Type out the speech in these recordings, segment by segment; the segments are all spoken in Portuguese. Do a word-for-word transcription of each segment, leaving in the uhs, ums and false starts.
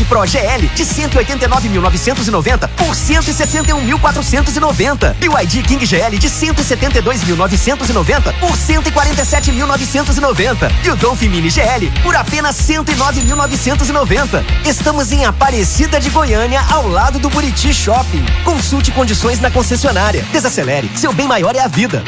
Pro G L de cento e oitenta e nove mil novecentos e noventa por cento e sessenta e um mil quatrocentos e noventa. B Y D King G L de cento e setenta e dois mil novecentos e noventa por cento e quarenta e sete mil novecentos e noventa. E o Dolphin Mini G L por apenas cento e nove mil novecentos e noventa. Estamos em Aparecida de Goiânia, ao lado do Buriti Shopping. Consulte condições na concessionária. Desacelere, seu bem maior é a vida.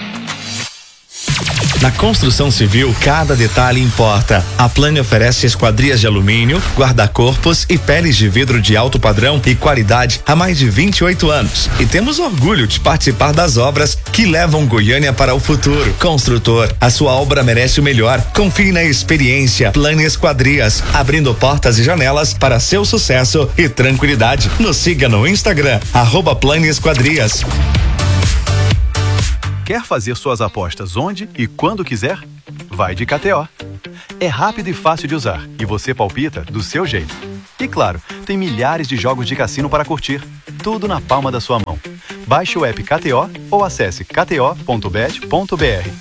Na construção civil, cada detalhe importa. A Plane oferece esquadrias de alumínio, guarda-corpos e peles de vidro de alto padrão e qualidade há mais de vinte e oito anos. E temos orgulho de participar das obras que levam Goiânia para o futuro. Construtor, a sua obra merece o melhor. Confie na experiência Plane Esquadrias, abrindo portas e janelas para seu sucesso e tranquilidade. Nos siga no Instagram, arroba Plane Esquadrias. Quer fazer suas apostas onde e quando quiser? Vai de K T O. É rápido e fácil de usar e você palpita do seu jeito. E claro, tem milhares de jogos de cassino para curtir, tudo na palma da sua mão. Baixe o app K T O ou acesse k t o ponto bet ponto b r.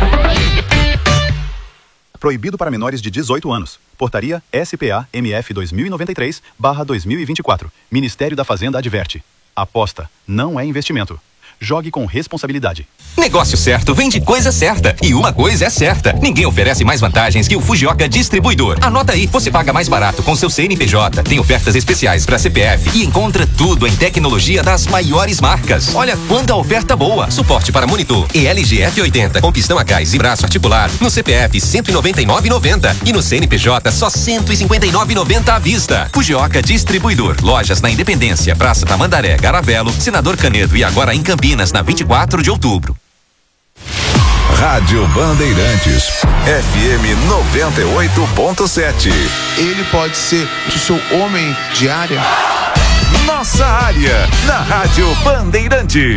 Proibido para menores de dezoito anos. Portaria S P A M F dois mil e noventa e três barra dois mil e vinte e quatro. Ministério da Fazenda adverte. Aposta não é investimento. Jogue com responsabilidade. Negócio certo vem de coisa certa. E uma coisa é certa: ninguém oferece mais vantagens que o Fujioka Distribuidor. Anota aí, você paga mais barato com seu C N P J, tem ofertas especiais para C P F e encontra tudo em tecnologia das maiores marcas. Olha quanta oferta boa. Suporte para monitor E L G F oitenta com pistão a gás e braço articulado. No C P F cento e noventa e nove reais e noventa centavos e no C N P J só cento e cinquenta e nove reais e noventa centavos à vista. Fujioka Distribuidor. Lojas na Independência, Praça Tamandaré, Garavelo, Senador Canedo e agora em Campinas, na vinte e quatro de outubro. Rádio Bandeirantes, F M noventa e oito ponto sete. Ele pode ser o seu homem de área. Nossa área, na Rádio Bandeirantes.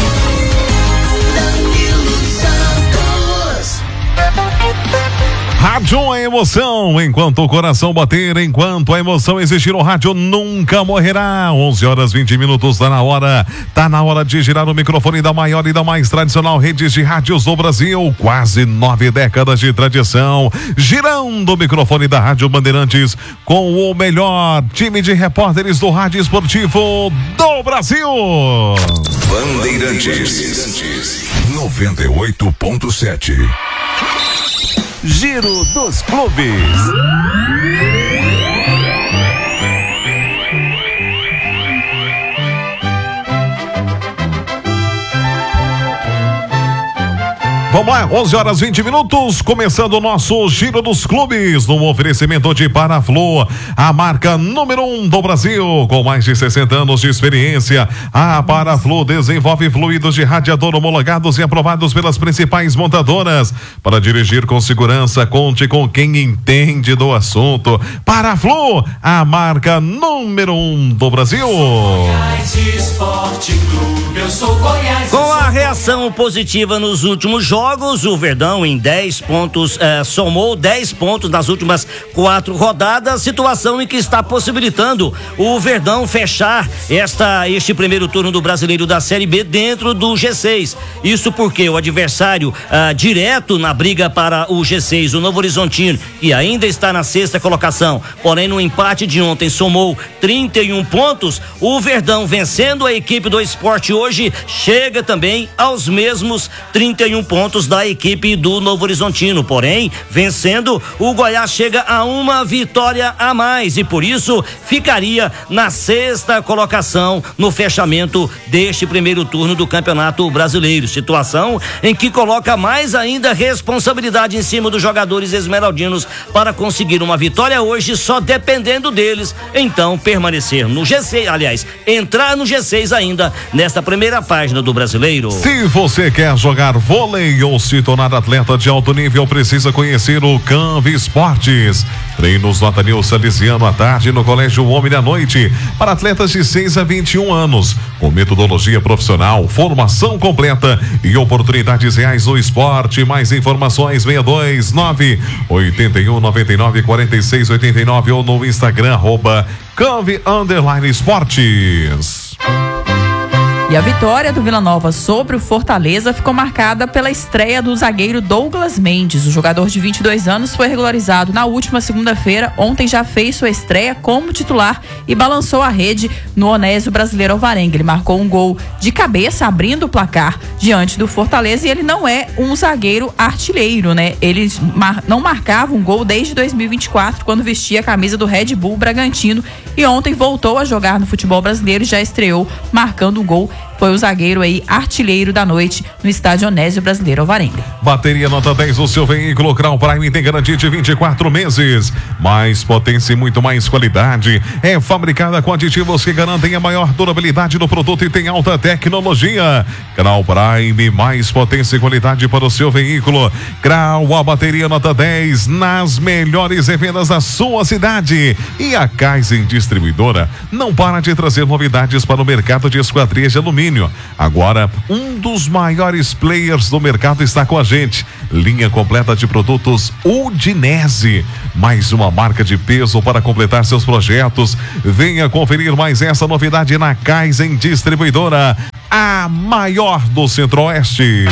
Rádio é emoção, enquanto o coração bater, enquanto a emoção existir, o rádio nunca morrerá. onze horas e vinte minutos, tá na hora, tá na hora de girar o microfone da maior e da mais tradicional redes de rádios do Brasil, quase nove décadas de tradição, girando o microfone da Rádio Bandeirantes com o melhor time de repórteres do rádio esportivo do Brasil. Bandeirantes, noventa e oito ponto sete. Giro dos Clubes. Vamos lá, onze horas e vinte minutos, começando o nosso Giro dos Clubes, no oferecimento de Paraflu, a marca número um do Brasil, com mais de sessenta anos de experiência. A Paraflu desenvolve fluidos de radiador homologados e aprovados pelas principais montadoras. Para dirigir com segurança, conte com quem entende do assunto. Paraflu, a marca número um do Brasil. Goiás Esporte Clube, eu sou Goiás. Com a reação positiva nos últimos jogos, o Verdão em dez pontos, eh, somou dez pontos nas últimas quatro rodadas, situação em que está possibilitando o Verdão fechar esta, este primeiro turno do Brasileiro da Série B dentro do G seis. Isso porque o adversário ah, direto na briga para o G seis, o Novo Horizontino, que ainda está na sexta colocação, porém no empate de ontem somou trinta e um pontos, o Verdão vencendo a equipe do Sport hoje chega também aos mesmos trinta e um pontos da equipe do Novo Horizontino, porém vencendo, o Goiás chega a uma vitória a mais e por isso ficaria na sexta colocação no fechamento deste primeiro turno do Campeonato Brasileiro, situação em que coloca mais ainda responsabilidade em cima dos jogadores esmeraldinos para conseguir uma vitória hoje, só dependendo deles, então permanecer no G seis, aliás, entrar no G seis ainda nesta primeira página do Brasileiro. Se você quer jogar vôlei ou se tornar atleta de alto nível, precisa conhecer o Canvi Esportes. Treinos no Atanil Salesiano à tarde, no Colégio Homem à noite, para atletas de seis a vinte e um anos, com metodologia profissional, formação completa e oportunidades reais no esporte. Mais informações seis dois nove, oito um nove nove, quatro seis oito nove ou no Instagram arroba Canvi Underline Esportes. E a vitória do Vila Nova sobre o Fortaleza ficou marcada pela estreia do zagueiro Douglas Mendes. O jogador de vinte e dois anos foi regularizado na última segunda-feira. Ontem já fez sua estreia como titular e balançou a rede no Onésio Brasileiro Alvarenga. Ele marcou um gol de cabeça, abrindo o placar diante do Fortaleza, e ele não é um zagueiro artilheiro, né? Ele mar- não marcava um gol desde dois mil e vinte e quatro, quando vestia a camisa do Red Bull Bragantino, e ontem voltou a jogar no futebol brasileiro e já estreou marcando um gol. Foi o zagueiro aí, artilheiro da noite no estádio Onésio Brasileiro Alvarenga. Bateria nota dez do seu veículo Crown Prime tem garantia de vinte e quatro meses. Mais potência e muito mais qualidade. É fabricada com aditivos que garantem a maior durabilidade do produto e tem alta tecnologia. Crown Prime, mais potência e qualidade para o seu veículo. Crown, a bateria nota dez nas melhores revendas da sua cidade. E a Kaizen Distribuidora não para de trazer novidades para o mercado de esquadrias de alumínio. Agora, um dos maiores players do mercado está com a gente. Linha completa de produtos Udinese. Mais uma marca de peso para completar seus projetos. Venha conferir mais essa novidade na Kaizen Distribuidora, a maior do Centro-Oeste.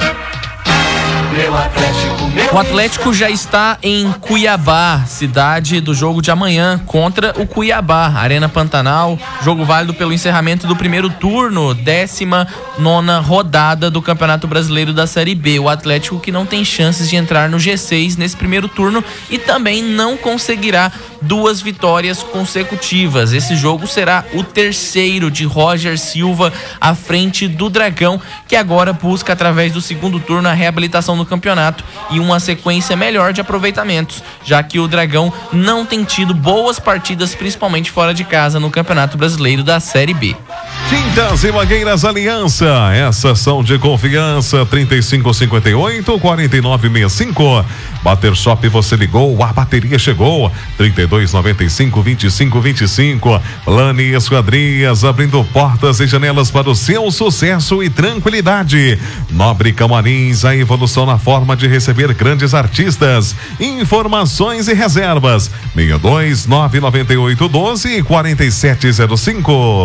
Meu Atlético, meu o Atlético já está em Cuiabá, cidade do jogo de amanhã contra o Cuiabá, Arena Pantanal, jogo válido pelo encerramento do primeiro turno, décima nona rodada do Campeonato Brasileiro da Série B. O Atlético que não tem chances de entrar no G seis nesse primeiro turno e também não conseguirá duas vitórias consecutivas. Esse jogo será o terceiro de Roger Silva à frente do Dragão, que agora busca, através do segundo turno, a reabilitação do campeonato e uma sequência melhor de aproveitamentos, já que o Dragão não tem tido boas partidas, principalmente fora de casa, no Campeonato Brasileiro da Série B. Tintas e Mangueiras Aliança, essas são de confiança. Trinta e cinco, cinquenta e oito, quarenta e nove, sessenta e cinco. Bater Shop, você ligou, a bateria chegou. Trinta e dois, noventa e cinco, vinte e cinco, vinte e cinco. Plane Esquadrias, abrindo portas e janelas para o seu sucesso e tranquilidade. Nobre Camarins, a evolução na forma de receber grandes artistas. Informações e reservas: seis dois nove nove oito um dois quatro sete zero cinco.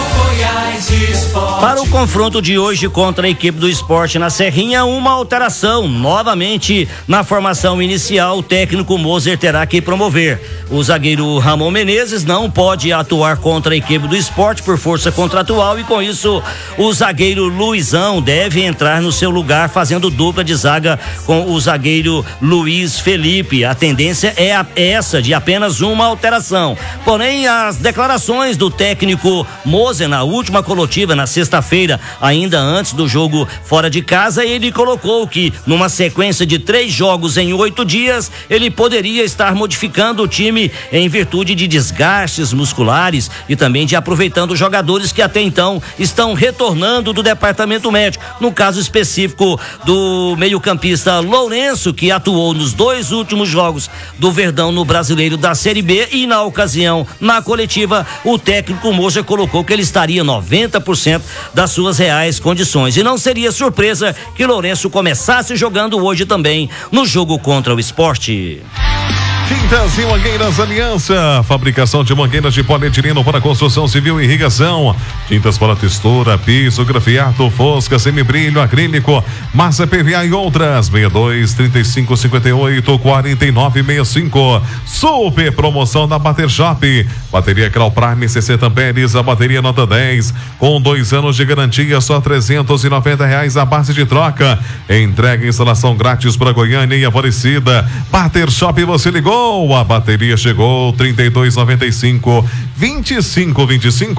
Para o confronto de hoje contra a equipe do Sport na Serrinha, uma alteração. Novamente, na formação inicial, o técnico Moser terá que promover. O zagueiro Ramon Menezes não pode atuar contra a equipe do Sport por força contratual e, com isso, o zagueiro Luizão deve entrar no seu lugar, fazendo dupla de zaga com o zagueiro Luiz Felipe. A tendência é a, essa, de apenas uma alteração. Porém, as declarações do técnico Moser na última coletiva, na sexta-feira, ainda antes do jogo fora de casa, ele colocou que numa sequência de três jogos em oito dias, ele poderia estar modificando o time em virtude de desgastes musculares e também de aproveitando jogadores que até então estão retornando do departamento médico. No caso específico do meio-campista Lourenço, que atuou nos dois últimos jogos do Verdão no Brasileiro da Série B, e na ocasião, na coletiva, o técnico Moser colocou que ele estaria noventa por cento das suas reais condições. E não seria surpresa que Lourenço começasse jogando hoje também no jogo contra o Sport. Tintas e Mangueiras Aliança, fabricação de mangueiras de polietileno para construção civil e irrigação. Tintas para textura, piso, grafiato, fosca, semibrilho, acrílico, massa P V A e outras. seis dois, trinta e cinco, cinquenta e oito, quarenta e nove, sessenta e cinco. Super promoção da Bater Shop. Bateria Crown Prime sessenta amperes, a bateria nota dez, com dois anos de garantia, só trezentos e noventa reais a base de troca. Entrega e instalação grátis para Goiânia e Aparecida. Bater Shop, você ligou, a bateria chegou. Trinta e dois, noventa e cinco, vinte e cinco, vinte e cinco.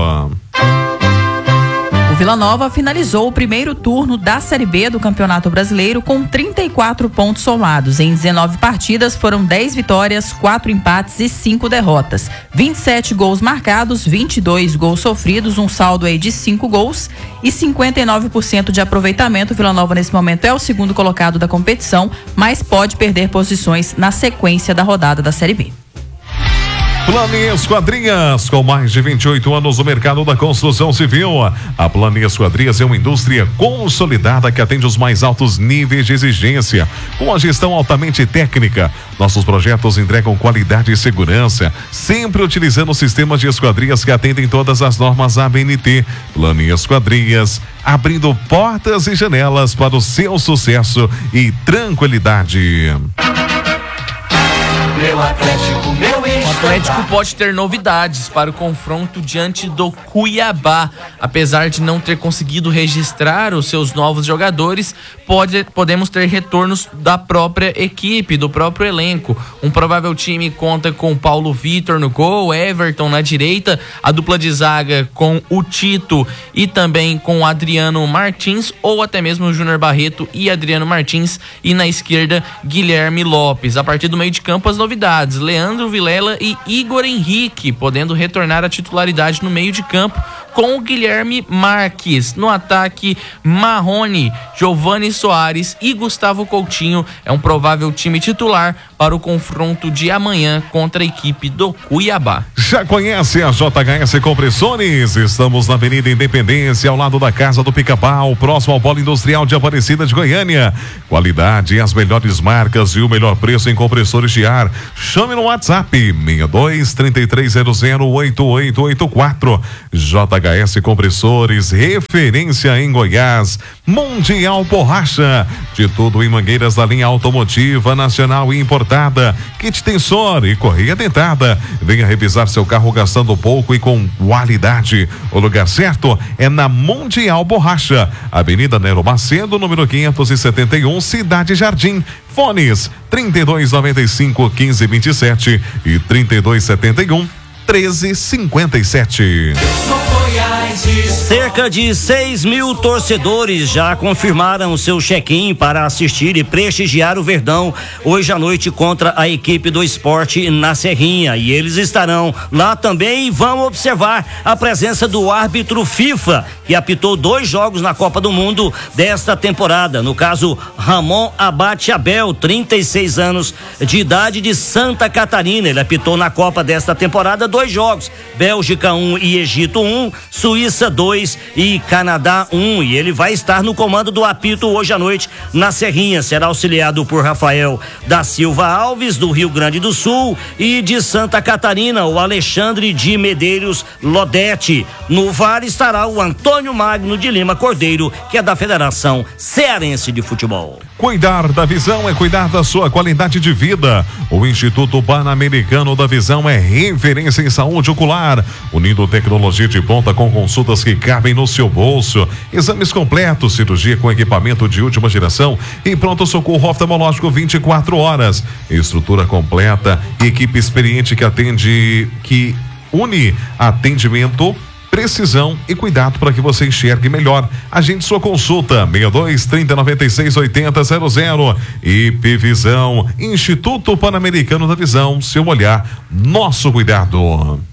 O Vila Nova finalizou o primeiro turno da Série B do Campeonato Brasileiro com trinta e quatro pontos somados. Em dezenove partidas foram dez vitórias, quatro empates e cinco derrotas. vinte e sete gols marcados, vinte e dois gols sofridos, um saldo aí de cinco gols e cinquenta e nove por cento de aproveitamento. O Vila Nova nesse momento é o segundo colocado da competição, mas pode perder posições na sequência da rodada da Série B. Plano Esquadrias, com mais de vinte e oito anos no mercado da construção civil. A Plano Esquadrias é uma indústria consolidada que atende os mais altos níveis de exigência, com a gestão altamente técnica. Nossos projetos entregam qualidade e segurança, sempre utilizando sistemas de esquadrias que atendem todas as normas A B N T. Plano Esquadrias, abrindo portas e janelas para o seu sucesso e tranquilidade. Meu Atlético, meu ex. O Atlético pode ter novidades para o confronto diante do Cuiabá. Apesar de não ter conseguido registrar os seus novos jogadores, pode, podemos ter retornos da própria equipe, do próprio elenco. Um provável time conta com Paulo Vitor no gol, Everton na direita, a dupla de zaga com o Tito e também com o Adriano Martins, ou até mesmo o Júnior Barreto e Adriano Martins, e na esquerda Guilherme Lopes. A partir do meio de campo, as novidades: Leandro Vilela e Igor Henrique podendo retornar à titularidade no meio de campo, com o Guilherme Marques. No ataque, Marrone, Giovani Soares e Gustavo Coutinho é um provável time titular para o confronto de amanhã contra a equipe do Cuiabá. Já conhece a J H S Compressores? Estamos na Avenida Independência, ao lado da Casa do Pica-Pau, próximo ao Polo Industrial de Aparecida de Goiânia. Qualidade, as melhores marcas e o melhor preço em compressores de ar. Chame no WhatsApp seis dois, três três zero zero, oito oito oito quatro. J H S Compressores, referência em Goiás. Mundial Borracha, de tudo em mangueiras da linha automotiva nacional e importada. Kit tensor e correia dentada. Venha revisar seu carro gastando pouco e com qualidade. O lugar certo é na Mundial Borracha, Avenida Nero Macedo, número quinhentos e setenta e um, Cidade Jardim. Fones trinta e dois, noventa e cinco, quinze, vinte e sete e trinta e dois, setenta e um, treze, cinquenta e sete. Cerca de seis mil torcedores já confirmaram seu check-in para assistir e prestigiar o Verdão hoje à noite contra a equipe do Esporte na Serrinha. E eles estarão lá também e vão observar a presença do árbitro FIFA, que apitou dois jogos na Copa do Mundo desta temporada. No caso, Ramon Abate Abel, trinta e seis anos de idade, de Santa Catarina. Ele apitou na Copa desta temporada dois jogos: Bélgica um e Egito um, Suíça dois e Canadá um, e ele vai estar no comando do apito hoje à noite na Serrinha. Será auxiliado por Rafael da Silva Alves, do Rio Grande do Sul, e de Santa Catarina, o Alexandre de Medeiros Lodete. No V A R estará o Antônio Magno de Lima Cordeiro, que é da Federação Cearense de Futebol. Cuidar da visão é cuidar da sua qualidade de vida. O Instituto Pan-Americano da Visão é referência em saúde ocular, unindo tecnologia de ponta com consultas que cabem no seu bolso, exames completos, cirurgia com equipamento de última geração e pronto-socorro oftalmológico vinte e quatro horas. Estrutura completa e equipe experiente que atende, que une atendimento, precisão e cuidado para que você enxergue melhor. Agende sua consulta seis dois, trinta, noventa e seis, oitenta, zero zero. I P Visão, Instituto Pan-Americano da Visão, seu olhar, nosso cuidado.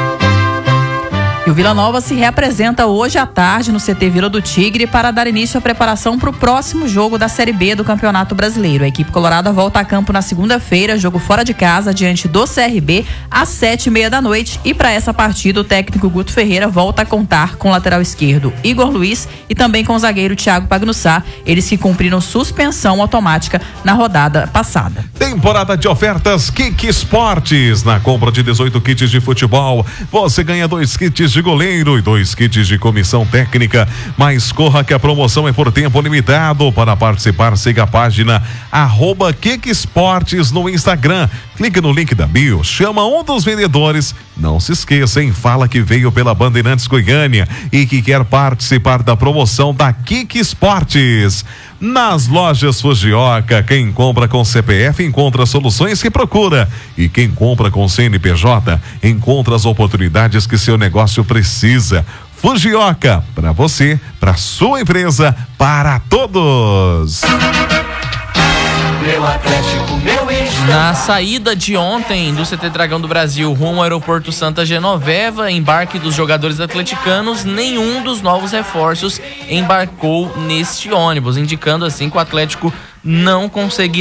E o Vila Nova se reapresenta hoje à tarde no C T Vila do Tigre para dar início à preparação para o próximo jogo da Série B do Campeonato Brasileiro. A equipe colorada volta a campo na segunda-feira, jogo fora de casa, diante do C R B, às sete e meia da noite. E para essa partida, o técnico Guto Ferreira volta a contar com o lateral esquerdo Igor Luiz e também com o zagueiro Thiago Pagnussá, eles que cumpriram suspensão automática na rodada passada. Temporada de ofertas Kik Esportes. Na compra de dezoito kits de futebol, você ganha dois kits de goleiro e dois kits de comissão técnica. Mas corra que a promoção é por tempo limitado. Para participar, siga a página arroba Kik Esportes no Instagram. Clique no link da bio, chama um dos vendedores. Não se esqueça, hein? Fala que veio pela Bandeirantes Goiânia e que quer participar da promoção da Kik Esportes. Nas lojas Fujioka, quem compra com C P F encontra soluções que procura. E quem compra com C N P J encontra as oportunidades que seu negócio precisa. Fujioka, para você, para sua empresa, para todos. Meu Atlético, meu ex. Na saída de ontem do C T Dragão do Brasil rumo ao aeroporto Santa Genoveva, embarque dos jogadores atleticanos, nenhum dos novos reforços embarcou neste ônibus, indicando assim que o Atlético não conseguirá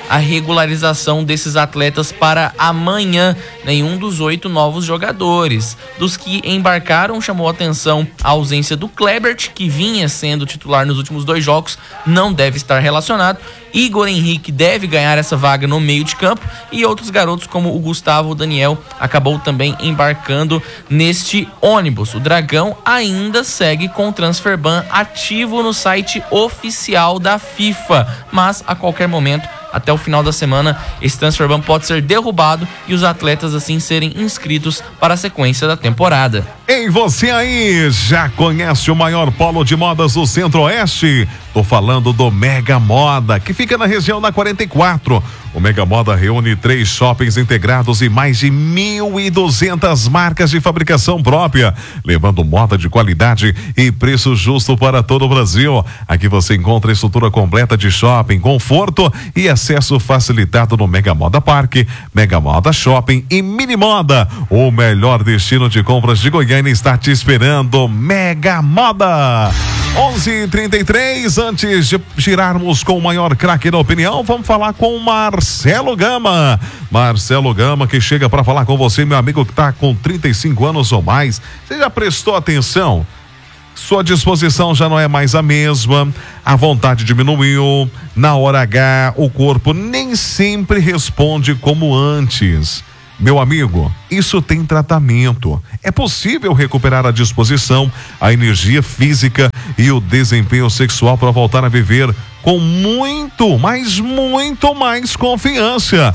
a regularização desses atletas para amanhã. Nenhum dos oito novos jogadores. Dos que embarcaram, chamou atenção a ausência do Klebert, que vinha sendo titular nos últimos dois jogos, não deve estar relacionado. Igor Henrique deve ganhar essa vaga no meio de campo, e outros garotos como o Gustavo Daniel acabou também embarcando neste ônibus. O Dragão ainda segue com o Transferban ativo no site oficial da FIFA, mas a qualquer momento, até o final da semana, esse Transferban pode ser derrubado e os atletas assim serem inscritos para a sequência da temporada. Ei, você aí, já conhece o maior polo de modas do Centro-Oeste? Tô falando do Mega Moda, que fica na região da quarenta e quatro. O Mega Moda reúne três shoppings integrados e mais de mil e duzentas marcas de fabricação própria, levando moda de qualidade e preço justo para todo o Brasil. Aqui você encontra a estrutura completa de shopping, conforto e acesso facilitado no Mega Moda Parque, Mega Moda Shopping e Mini Moda. O melhor destino de compras de Goiânia está te esperando. Mega Moda. onze e trinta e três, antes de girarmos com o maior craque da opinião, vamos falar com o Marcelo Gama. Marcelo Gama, que chega para falar com você, meu amigo que está com trinta e cinco anos ou mais. Você já prestou atenção? Sua disposição já não é mais a mesma, a vontade diminuiu, na hora H o corpo nem sempre responde como antes. Meu amigo, isso tem tratamento. É possível recuperar a disposição, a energia física e o desempenho sexual para voltar a viver com muito, mas muito mais confiança.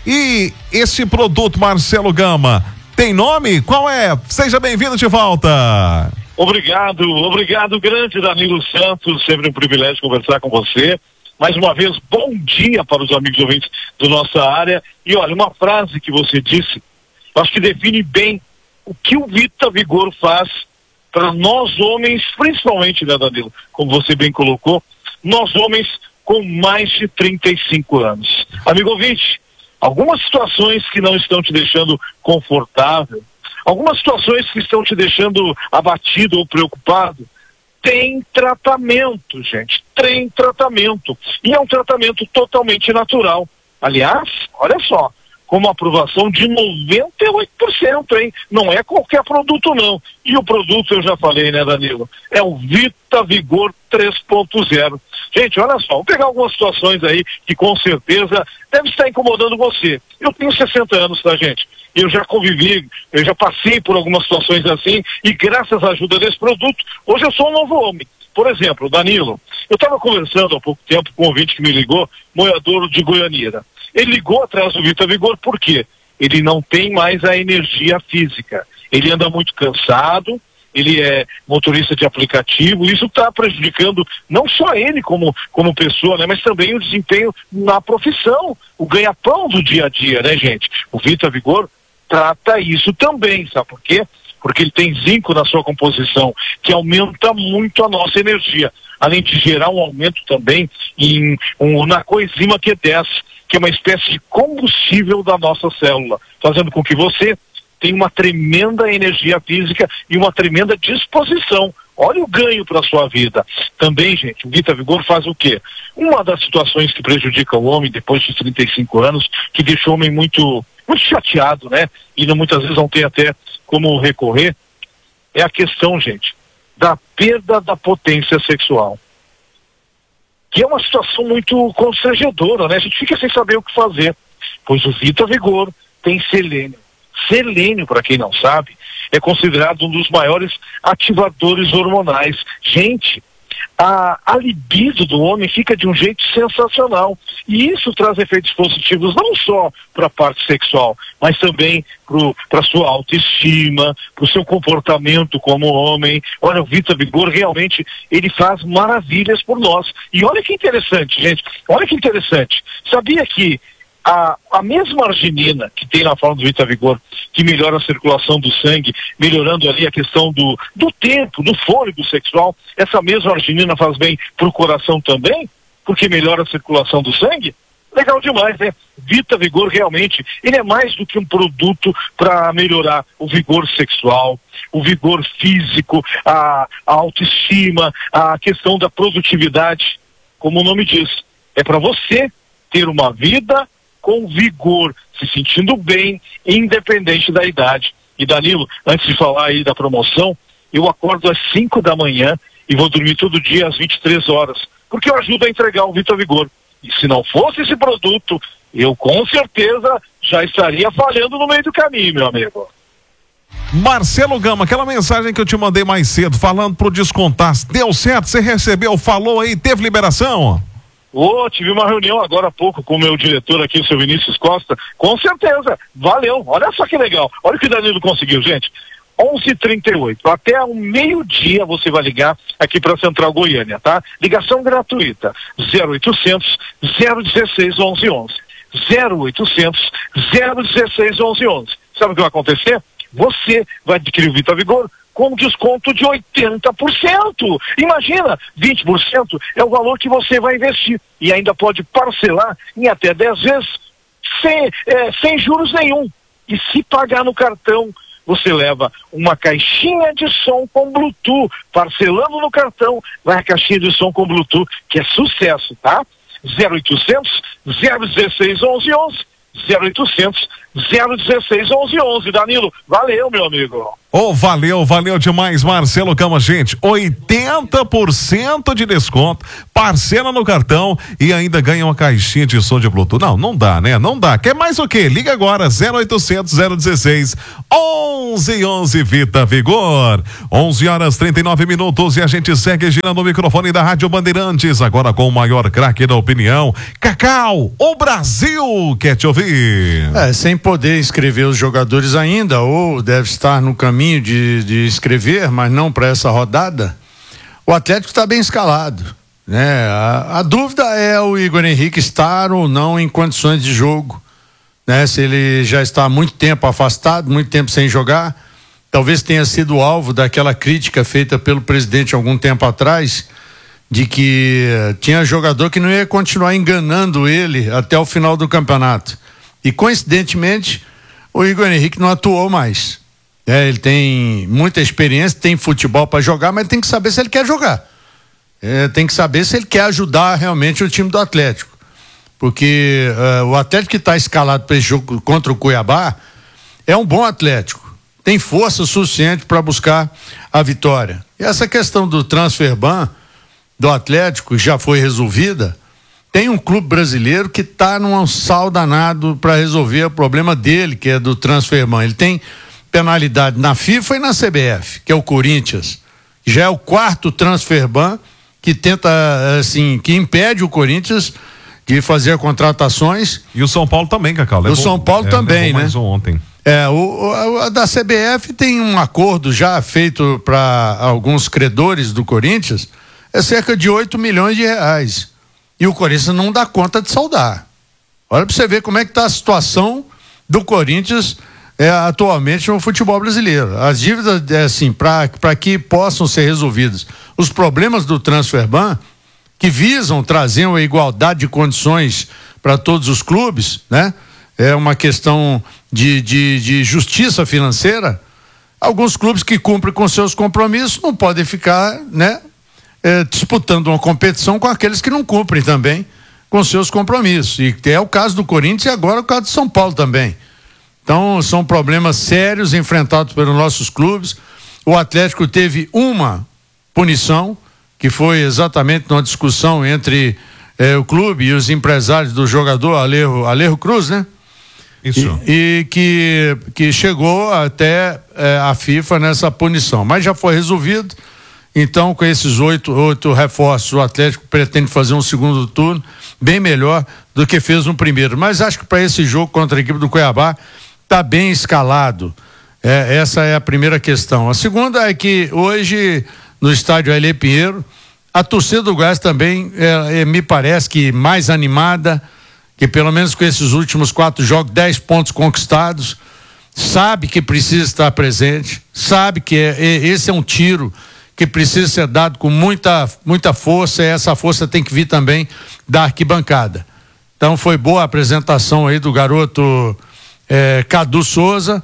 E esse produto, Marcelo Gama, tem nome? Qual é? Seja bem-vindo de volta. Obrigado, obrigado, grande Danilo Santos, sempre um privilégio conversar com você. Mais uma vez, bom dia para os amigos ouvintes da nossa área. E olha, uma frase que você disse, acho que define bem o que o Vita Vigor faz para nós homens, principalmente, né, Danilo, como você bem colocou, nós homens com mais de trinta e cinco anos. Amigo ouvinte, algumas situações que não estão te deixando confortável, algumas situações que estão te deixando abatido ou preocupado, tem tratamento, gente, tem tratamento. E é um tratamento totalmente natural. Aliás, olha só, com uma aprovação de noventa e oito por cento, hein? Não é qualquer produto, não. E o produto, eu já falei, né, Danilo? É o Vita Vigor três ponto zero. Gente, olha só, vou pegar algumas situações aí que com certeza deve estar incomodando você. Eu tenho sessenta anos, tá, gente? Eu já convivi, eu já passei por algumas situações assim, e graças à ajuda desse produto, hoje eu sou um novo homem. Por exemplo, Danilo, eu estava conversando há pouco tempo com um ouvinte que me ligou, morador de Goianeira. Ele ligou atrás do Vita Vigor por quê? Ele não tem mais a energia física. Ele anda muito cansado, ele é motorista de aplicativo, isso está prejudicando não só ele como, como pessoa, né, mas também o desempenho na profissão, o ganha-pão do dia a dia, né, gente? O Vita Vigor trata isso também, sabe por quê? Porque ele tem zinco na sua composição, que aumenta muito a nossa energia, além de gerar um aumento também em, um, na coenzima Q dez, que é uma espécie de combustível da nossa célula, fazendo com que você tenha uma tremenda energia física e uma tremenda disposição. Olha o ganho para a sua vida. Também, gente, o Vita Vigor faz o quê? Uma das situações que prejudica o homem depois de trinta e cinco anos, que deixa o homem muito, muito chateado, né? E não, muitas vezes não tem até como recorrer, é a questão, gente, da perda da potência sexual. Que é uma situação muito constrangedora, né? A gente fica sem saber o que fazer. Pois o Vita Vigor tem selênio. Selênio, para quem não sabe, é considerado um dos maiores ativadores hormonais. Gente, a, a libido do homem fica de um jeito sensacional. E isso traz efeitos positivos não só para a parte sexual, mas também para a sua autoestima, para o seu comportamento como homem. Olha, o Vita Vigor realmente, ele faz maravilhas por nós. E olha que interessante, gente, olha que interessante. Sabia que A, a mesma arginina que tem na forma do Vita Vigor, que melhora a circulação do sangue, melhorando ali a questão do, do tempo, do fôlego sexual, essa mesma arginina faz bem para o coração também, porque melhora a circulação do sangue? Legal demais, né? Vita Vigor realmente, ele é mais do que um produto para melhorar o vigor sexual, o vigor físico, a, a autoestima, a questão da produtividade, como o nome diz. É para você ter uma vida com vigor, se sentindo bem, independente da idade. E Danilo, antes de falar aí da promoção, eu acordo às cinco da manhã e vou dormir todo dia às vinte e três horas, porque eu ajudo a entregar o Vita Vigor. E se não fosse esse produto, eu com certeza já estaria falhando no meio do caminho, meu amigo. Marcelo Gama, aquela mensagem que eu te mandei mais cedo, falando pro descontar, deu certo? Você recebeu, falou aí, teve liberação? Ô, oh, tive uma reunião agora há pouco com o meu diretor aqui, o seu Vinícius Costa, com certeza, valeu, olha só que legal, olha o que o Danilo conseguiu, gente. onze e trinta e oito, até o meio-dia você vai ligar aqui para a Central Goiânia, tá? Ligação gratuita, zero oitocentos, zero dezesseis, onze onze. zero oitocentos, zero dezesseis, onze onze. Sabe o que vai acontecer? Você vai adquirir o Vita Vigor com desconto de oitenta por cento. Imagina, vinte por cento é o valor que você vai investir e ainda pode parcelar em até dez vezes sem, é, sem juros nenhum. E se pagar no cartão, você leva uma caixinha de som com Bluetooth. Parcelando no cartão, vai a caixinha de som com Bluetooth, que é sucesso, tá? zero oitocentos, zero dezesseis, onze onze. zero oitocentos, zero dezesseis, onze onze. Danilo, valeu, meu amigo. Ô, oh, valeu, valeu demais, Marcelo Gama, gente, oitenta por cento de desconto, parcela no cartão e ainda ganha uma caixinha de som de Bluetooth. Não, não dá, né? Não dá. Quer mais o quê? Liga agora, zero oitocentos, zero dezesseis, onze onze, Vita Vigor. onze horas trinta e nove minutos e a gente segue girando o microfone da Rádio Bandeirantes, agora com o maior craque da opinião, Cacau, o Brasil quer te ouvir. É, sem poder inscrever os jogadores ainda, ou deve estar no caminho De, de escrever, mas não para essa rodada, o Atlético está bem escalado, né? A, a dúvida é o Igor Henrique estar ou não em condições de jogo, né? Se ele já está há muito tempo afastado, muito tempo sem jogar, talvez tenha sido alvo daquela crítica feita pelo presidente algum tempo atrás, de que tinha jogador que não ia continuar enganando ele até o final do campeonato. E coincidentemente, o Igor Henrique não atuou mais. É, ele tem muita experiência, tem futebol para jogar, mas tem que saber se ele quer jogar. É, tem que saber se ele quer ajudar realmente o time do Atlético. Porque uh, o Atlético que está escalado para esse jogo contra o Cuiabá é um bom Atlético. Tem força suficiente para buscar a vitória. E essa questão do transfer ban do Atlético já foi resolvida. Tem um clube brasileiro que está num sal danado para resolver o problema dele, que é do transfer ban. Ele tem penalidade na FIFA e na C B F, que é o Corinthians. Já é o quarto transfer ban que tenta, assim, que impede o Corinthians de fazer contratações. E o São Paulo também, Cacau. O São Paulo é, também, né? Mais um ontem. É, o, o a da C B F tem um acordo já feito para alguns credores do Corinthians, é cerca de oito milhões de reais. E o Corinthians não dá conta de saldar. Olha para você ver como é que tá a situação do Corinthians É, atualmente no futebol brasileiro. As dívidas, é, assim, para que possam ser resolvidos os problemas do transfer ban, que visam trazer uma igualdade de condições para todos os clubes, né? É uma questão de, de, de justiça financeira. Alguns clubes que cumprem com seus compromissos não podem ficar, né, é, disputando uma competição com aqueles que não cumprem também com seus compromissos. E é o caso do Corinthians e agora o caso do São Paulo também. Então, são problemas sérios enfrentados pelos nossos clubes. O Atlético teve uma punição, que foi exatamente numa discussão entre eh, o clube e os empresários do jogador, Alejo, Alejo Cruz, né? Isso. E, e que, que chegou até eh, a FIFA nessa punição. Mas já foi resolvido. Então, com esses oito, oito reforços, o Atlético pretende fazer um segundo turno bem melhor do que fez no primeiro. Mas acho que para esse jogo contra a equipe do Cuiabá, está bem escalado. É, essa é a primeira questão. A segunda é que hoje, no estádio Ailê Pinheiro, a torcida do Goiás também é, é, me parece que mais animada, que pelo menos com esses últimos quatro jogos, dez pontos conquistados, sabe que precisa estar presente, sabe que é, é, esse é um tiro que precisa ser dado com muita, muita força, e essa força tem que vir também da arquibancada. Então foi boa a apresentação aí do garoto É, Cadu Souza,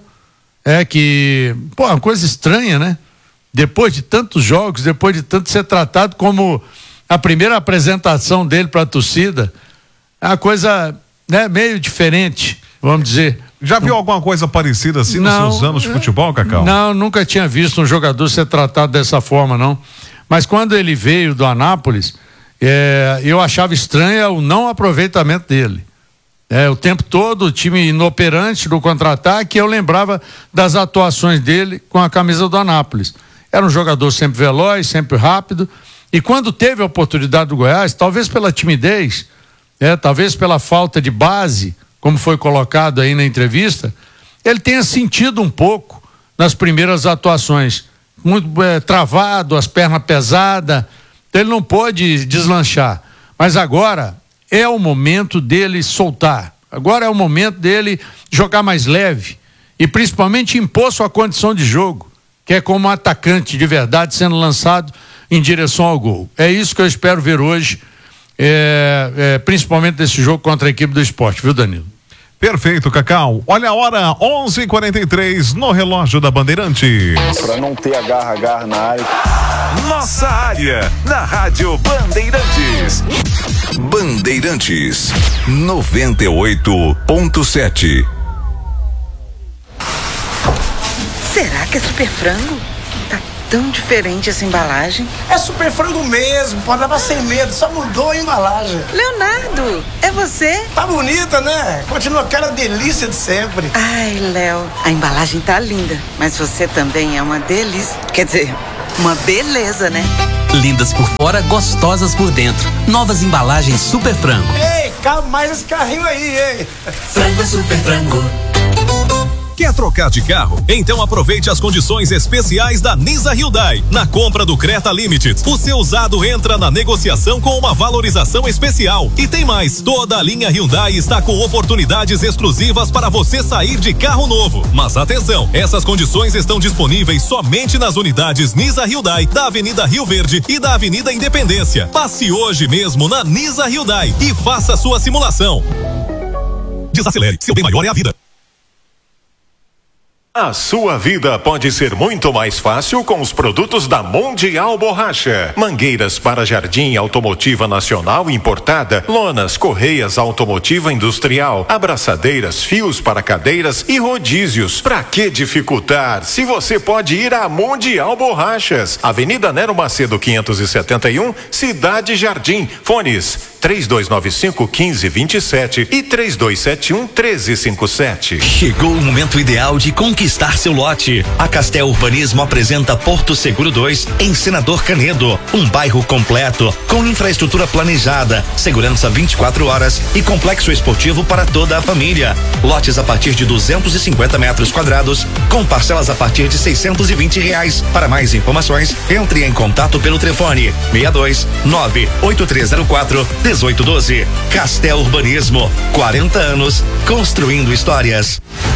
é que, pô, uma coisa estranha, né? Depois de tantos jogos, depois de tanto ser tratado como a primeira apresentação dele para a torcida, É uma coisa, né, meio diferente, vamos dizer. Já viu alguma coisa parecida assim não, nos seus anos de futebol, Cacau? Não, nunca tinha visto um jogador ser tratado dessa forma, não. Mas quando ele veio do Anápolis, é, eu achava estranho o não aproveitamento dele. É, o tempo todo, o time inoperante do contra-ataque, eu lembrava das atuações dele com a camisa do Anápolis. Era um jogador sempre veloz, sempre rápido, e quando teve a oportunidade do Goiás, talvez pela timidez, é, talvez pela falta de base, como foi colocado aí na entrevista, ele tenha sentido um pouco nas primeiras atuações, muito é, travado, as pernas pesadas, ele não pôde deslanchar, mas agora é o momento dele soltar, agora é o momento dele jogar mais leve e principalmente impor sua condição de jogo, que é como um atacante de verdade sendo lançado em direção ao gol. É isso que eu espero ver hoje, é, é, principalmente nesse jogo contra a equipe do Sport, viu, Danilo? Perfeito, Cacau. Olha a hora, onze e quarenta e três no relógio da Bandeirantes. Pra não ter agarra, agarra na área. Nossa área, na Rádio Bandeirantes. Bandeirantes, noventa e oito ponto sete. Será que é super frango? Tá tão diferente essa embalagem. É super frango mesmo, pode levar sem medo, só mudou a embalagem. Leonardo, é você? Tá bonita, né? Continua aquela delícia de sempre. Ai, Léo, a embalagem tá linda, mas você também é uma delícia. Quer dizer, uma beleza, né? Lindas por fora, gostosas por dentro. Novas embalagens Super Frango. Ei, cabe mais esse carrinho aí, hein? Frango Super Frango. Quer trocar de carro? Então aproveite as condições especiais da Nisa Hyundai. Na compra do Creta Limited, o seu usado entra na negociação com uma valorização especial. E tem mais, toda a linha Hyundai está com oportunidades exclusivas para você sair de carro novo. Mas atenção, essas condições estão disponíveis somente nas unidades Nisa Hyundai da Avenida Rio Verde e da Avenida Independência. Passe hoje mesmo na Nisa Hyundai e faça sua simulação. Desacelere, seu bem maior é a vida. A sua vida pode ser muito mais fácil com os produtos da Mundial Borracha. Mangueiras para jardim automotiva nacional importada, lonas, correias automotiva industrial, abraçadeiras, fios para cadeiras e rodízios. Pra que dificultar se você pode ir à Mundial Borrachas? Avenida Nero Macedo quinhentos e setenta e um, Cidade Jardim. Fones três dois nove cinco, um cinco dois sete e três dois sete um, um três cinco sete. Chegou o momento ideal de conquistar seu lote. A Castel Urbanismo apresenta Porto Seguro dois, em Senador Canedo, um bairro completo, com infraestrutura planejada, segurança vinte e quatro horas e complexo esportivo para toda a família. Lotes a partir de duzentos e cinquenta metros quadrados, com parcelas a partir de seiscentos e vinte reais. Para mais informações, entre em contato pelo telefone seis dois nove oito três zero quatro um oito um dois. Castel Urbanismo, quarenta anos construindo histórias.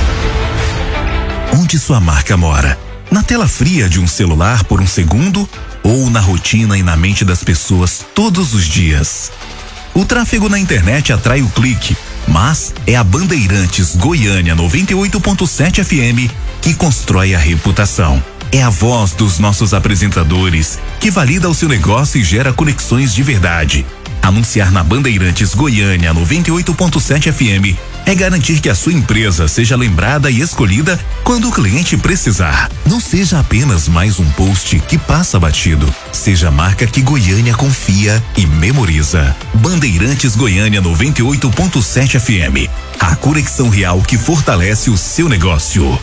Onde sua marca mora? Na tela fria de um celular por um segundo ou na rotina e na mente das pessoas todos os dias? O tráfego na internet atrai o clique, mas é a Bandeirantes Goiânia noventa e oito ponto sete F M que constrói a reputação. É a voz dos nossos apresentadores que valida o seu negócio e gera conexões de verdade. Anunciar na Bandeirantes Goiânia noventa e oito ponto sete F M é garantir que a sua empresa seja lembrada e escolhida quando o cliente precisar. Não seja apenas mais um post que passa batido. Seja a marca que Goiânia confia e memoriza. Bandeirantes Goiânia noventa e oito ponto sete F M. A conexão real que fortalece o seu negócio.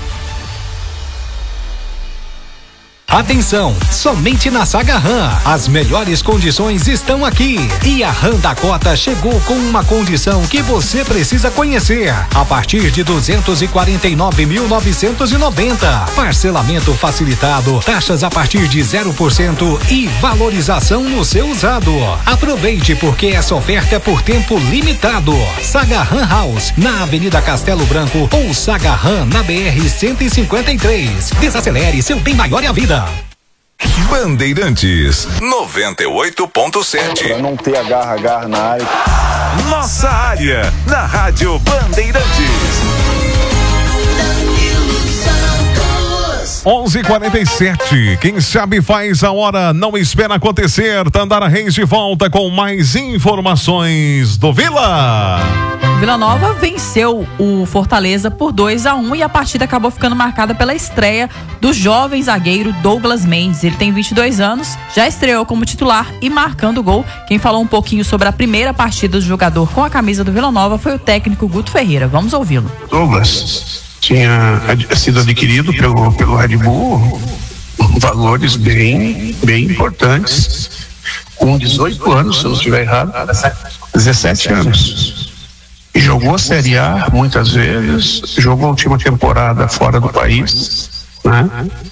Atenção, somente na Saga Ram, as melhores condições estão aqui. E a Ram Dakota chegou com uma condição que você precisa conhecer. A partir de duzentos e quarenta e nove mil novecentos e noventa, parcelamento facilitado, taxas a partir de zero por cento e valorização no seu usado. Aproveite porque essa oferta é por tempo limitado. Saga Ram House, na Avenida Castelo Branco ou Saga Ram na B R cento e cinquenta e três. Desacelere, seu bem maior é a vida. Bandeirantes noventa e oito ponto sete. Pra não ter agarra, agarra na área. Nossa área, na Rádio Bandeirantes. onze e quarenta e sete. Quem sabe faz a hora, não espera acontecer. Tandara Reis de volta com mais informações do Vila. Vila Nova venceu o Fortaleza por dois a um e a partida acabou ficando marcada pela estreia do jovem zagueiro Douglas Mendes. Ele tem vinte e dois anos, já estreou como titular e marcando gol. Quem falou um pouquinho sobre a primeira partida do jogador com a camisa do Vila Nova foi o técnico Guto Ferreira. Vamos ouvi-lo. Douglas tinha sido adquirido pelo, pelo Red Bull, valores bem, bem importantes, com dezoito anos, se eu não estiver errado, dezessete anos. E jogou a Série A muitas vezes, jogou a última temporada fora do país, né?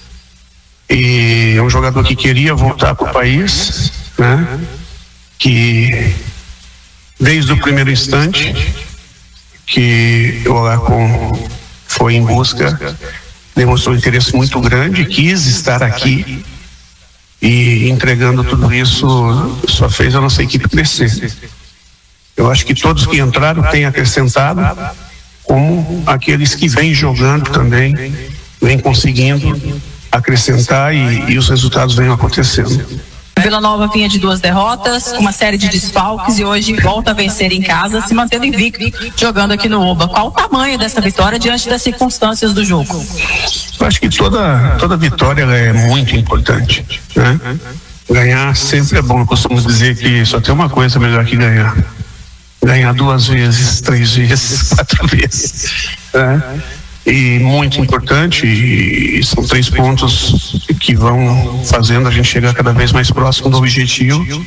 E é um jogador que queria voltar para o país, né? Que desde o primeiro instante que o Olacom foi em busca, demonstrou um interesse muito grande, quis estar aqui e entregando tudo isso só fez a nossa equipe crescer. Eu acho que todos que entraram têm acrescentado, como aqueles que vêm jogando também, vêm conseguindo acrescentar e, e os resultados vêm acontecendo. Vila Nova vinha de duas derrotas, uma série de desfalques e hoje volta a vencer em casa, se mantendo invicto, jogando aqui no Oba. Qual o tamanho dessa vitória diante das circunstâncias do jogo? Eu acho que toda, toda vitória ela é muito importante, né? Ganhar sempre é bom. Eu costumo dizer que só tem uma coisa melhor que ganhar. Ganhar duas vezes, três vezes, quatro vezes, né? E muito importante, e são três pontos que vão fazendo a gente chegar cada vez mais próximo do objetivo,